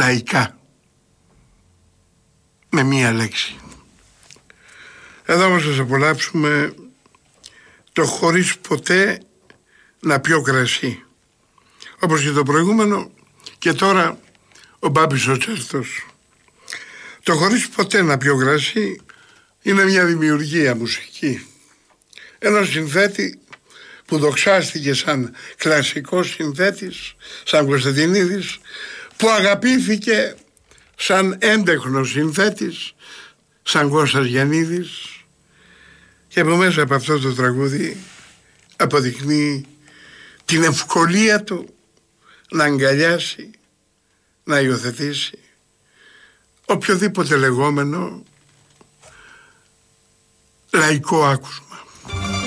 λαϊκά. Με μία λέξη. Εδώ όμως θα σας απολαύσουμε το «Χωρίς ποτέ να πιω κρασί». Όπως και το προηγούμενο και τώρα ο Μπάμπης ο Τσέρτος. Το «Χωρίς ποτέ να πιω κρασί» είναι μια δημιουργία μουσική. Ένας συνθέτη που δοξάστηκε σαν κλασικός συνθέτης, σαν Κωνσταντινίδης, που αγαπήθηκε σαν έντεχνος συνθέτης, σαν Κώστας Γιαννίδης, και που μέσα από αυτό το τραγούδι αποδεικνύει την ευκολία του να αγκαλιάσει, να υιοθετήσει οποιοδήποτε λεγόμενο λαϊκό άκουσμα.